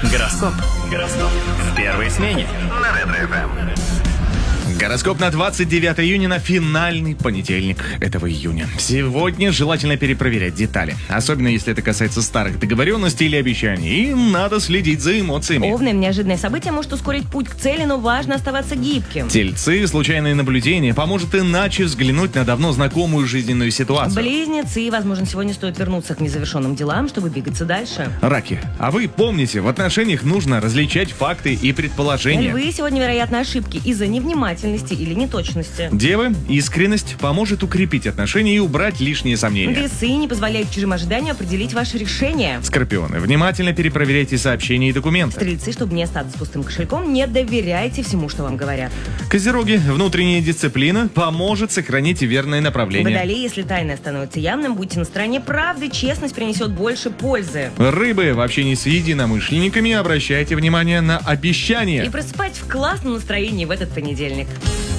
Гороскоп. В первой смене на Ретро-ФМ. Гороскоп на 29 июня, на финальный понедельник этого июня. Сегодня желательно перепроверять детали, особенно если это касается старых договоренностей или обещаний, и надо следить за эмоциями. Овны, неожиданное событие может ускорить путь к цели, но важно оставаться гибким. Тельцы, случайное наблюдение поможет иначе взглянуть на давно знакомую жизненную ситуацию. Близнецы, возможно, сегодня стоит вернуться к незавершенным делам, чтобы двигаться дальше. Раки, а вы помните, в отношениях нужно различать факты и предположения. Львы, сегодня, вероятно, ошибки из-за невнимательности или неточности. Девы, искренность поможет укрепить отношения и убрать лишние сомнения. Весы, не позволяют чужим ожиданиям определить ваше решение. Скорпионы, внимательно перепроверяйте сообщения и документы. Стрельцы, чтобы не остаться с пустым кошельком, не доверяйте всему, что вам говорят. Козероги, внутренняя дисциплина поможет сохранить верное направление. Водолеи, если тайное становится явным, будьте на стороне правды, честность принесет больше пользы. Рыбы, в общении с единомышленниками обращайте внимание на обещания. И просыпать в классном настроении в этот понедельник.